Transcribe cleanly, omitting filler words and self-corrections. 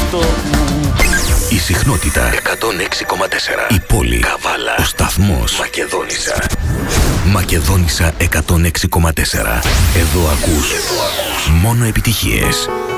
γεμάτο μου. Η συχνότητα 106,4. Η πόλη Καβάλα. Ο σταθμός Μακεδόνισσα. Μακεδόνισσα 106,4. Εδώ ακούς μόνο επιτυχίες.